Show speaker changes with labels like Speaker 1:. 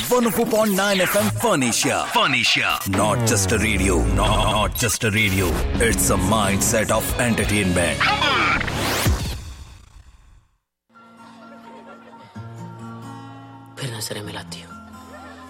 Speaker 1: 104.9 FM Furnisher. Not just a radio. Not just a radio. It's a mindset of entertainment.
Speaker 2: फिर नजरें मिलाती हूँ।